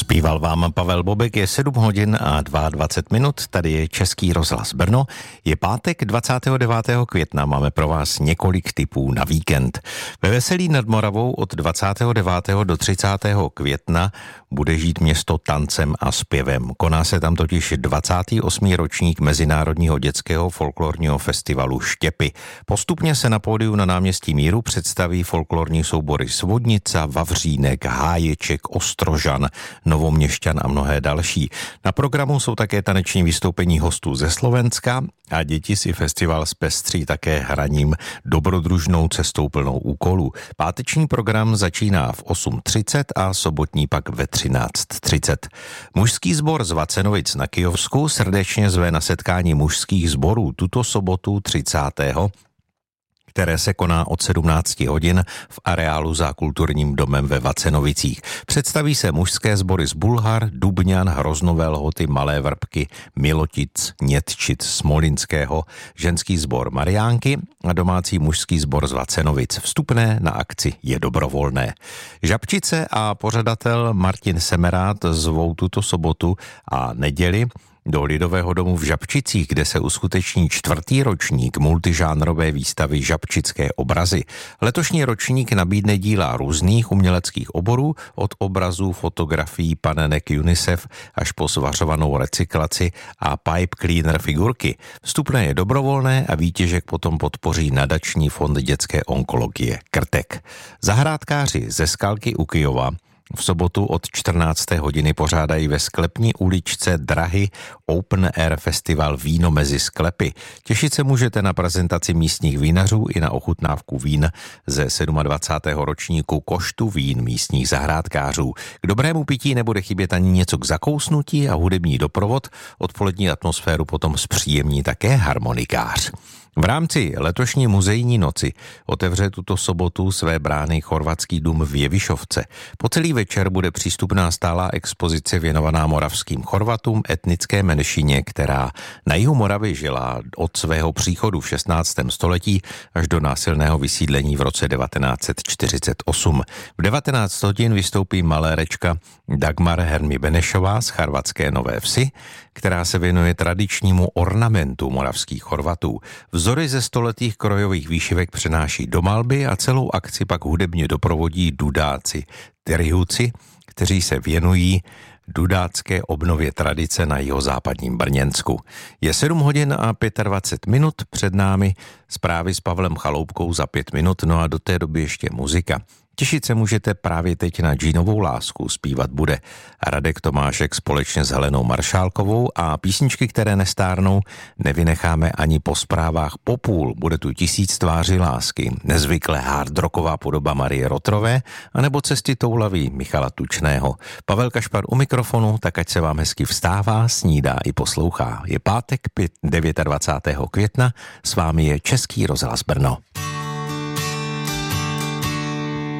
Zpíval vám Pavel Bobek, je 7 hodin a 22 minut, tady je Český rozhlas Brno. Je pátek 29. května, máme pro vás několik tipů na víkend. Ve Veselí nad Moravou od 29. do 30. května bude žít město tancem a zpěvem. Koná se tam totiž 28. ročník Mezinárodního dětského folklorního festivalu Štěpy. Postupně se na pódiu na náměstí Míru představí folklorní soubory Svodnica, Vavřínek, Háječek, Ostrožan, Novoměšťan a mnohé další. Na programu jsou také taneční vystoupení hostů ze Slovenska a děti si festival zpestří také hraním dobrodružnou cestou plnou úkolů. Páteční program začíná v 8:30 a sobotní pak ve 13:30. Mužský sbor z Vacenovic na Kyjovsku srdečně zve na setkání mužských sborů tuto sobotu 30., které se koná od 17 hodin v areálu za kulturním domem ve Vacenovicích. Představí se mužské sbory z Bulhar, Dubňan, Hroznové Lhoty, Malé Vrbky, Milotic, Nětčic, Smolinského, ženský sbor Mariánky a domácí mužský sbor z Vacenovic. Vstupné na akci je dobrovolné. Žabčice a pořadatel Martin Semerát zvou tuto sobotu a neděli do Lidového domu v Žabčicích, kde se uskuteční 4. ročník multižánrové výstavy Žabčické obrazy. Letošní ročník nabídne díla různých uměleckých oborů, od obrazů, fotografií, panenek UNICEF až po svařovanou recyklaci a pipe cleaner figurky. Vstupné je dobrovolné a výtěžek potom podpoří nadační fond dětské onkologie Krtek. Zahrádkáři ze Skalky u Kyjova v sobotu od 14. hodiny pořádají ve sklepní uličce Drahy Open Air Festival Víno mezi sklepy. Těšit se můžete na prezentaci místních vínařů i na ochutnávku vín ze 27. ročníku koštu vín místních zahrádkářů. K dobrému pití nebude chybět ani něco k zakousnutí a hudební doprovod. Odpolední atmosféru potom zpříjemní také harmonikář. V rámci letošní muzejní noci otevře tuto sobotu své brány Chorvatský dům v Jevišovce. Po celý večer bude přístupná stálá expozice věnovaná moravským Chorvatům, etnické menšině, která na jihu Moravy žila od svého příchodu v 16. století až do násilného vysídlení v roce 1948. V 19 hodin vystoupí malérečka Dagmar Hermi Benešová z Charvatské Nové Vsi, která se věnuje tradičnímu ornamentu moravských Chorvatů. Vzory ze stoletých krojových výšivek přenáší do malby a celou akci pak hudebně doprovodí dudáci Tyrihuci, kteří se věnují dudácké obnově tradice na jihozápadním Brněnsku. Je 7 hodin a 25 minut, před námi zprávy s Pavlem Chaloupkou za 5 minut, no a do té doby ještě muzika. Těšit se můžete právě teď na Džínovou lásku, zpívat bude Radek Tomášek společně s Helenou Maršálkovou a písničky, které nestárnou, nevynecháme ani po zprávách popůl. Bude tu 1000 tváří lásky, nezvyklé hardrocková podoba Marie Rotrové anebo Cesty toulaví Michala Tučného. Pavel Kašpar u mikrofonu, tak ať se vám hezky vstává, snídá i poslouchá. Je pátek 29. května, s vámi je Český rozhlas Brno.